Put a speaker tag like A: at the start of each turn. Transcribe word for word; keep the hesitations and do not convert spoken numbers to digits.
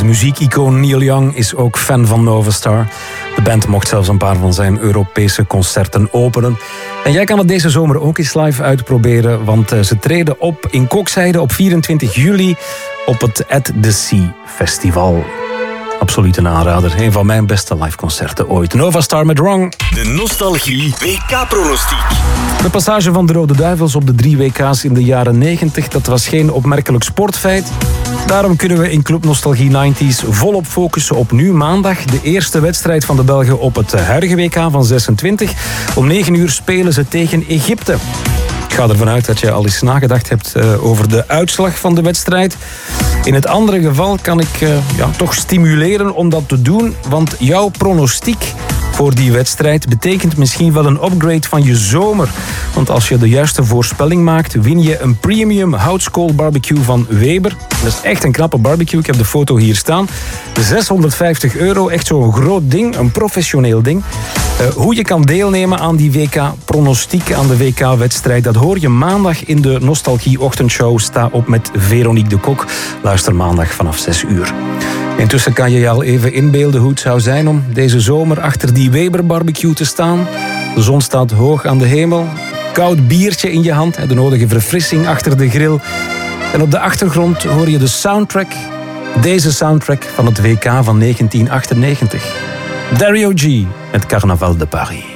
A: de muziekicoon Neil Young is ook fan van Novastar. De band mocht zelfs een paar van zijn Europese concerten openen. En jij kan het deze zomer ook eens live uitproberen, want ze treden op in Kokzijde op vierentwintig juli op het At The Sea Festival. Absoluut een aanrader. Een van mijn beste liveconcerten ooit. Novastar met Wrong.
B: De Nostalgie W K-pronostiek.
A: De passage van de Rode Duivels op de drie W K's in de jaren negentig, dat was geen opmerkelijk sportfeit. Daarom kunnen we in Club Nostalgie negentig volop focussen op nu maandag. De eerste wedstrijd van de Belgen op het huidige W K van zesentwintig. Om negen uur spelen ze tegen Egypte. Ik ga ervan uit dat je al eens nagedacht hebt uh, over de uitslag van de wedstrijd. In het andere geval kan ik uh, ja, toch stimuleren om dat te doen, want jouw pronostiek voor die wedstrijd betekent misschien wel een upgrade van je zomer. Want als je de juiste voorspelling maakt, win je een premium houtskool barbecue van Weber. Dat is echt een knappe barbecue, ik heb de foto hier staan. zeshonderdvijftig euro, echt zo'n groot ding, een professioneel ding. Uh, hoe je kan deelnemen aan die W K-pronostiek, aan de W K-wedstrijd, dat hoor je maandag in de Nostalgie-ochtendshow. Sta op met Veronique de Kok. Luister maandag vanaf zes uur. Intussen kan je je al even inbeelden hoe het zou zijn om deze zomer achter die Weber barbecue te staan. De zon staat hoog aan de hemel. Koud biertje in je hand, de nodige verfrissing achter de grill. En op de achtergrond hoor je de soundtrack, deze soundtrack van het W K van negentien achtennegentig. Dario G met Carnaval de Paris.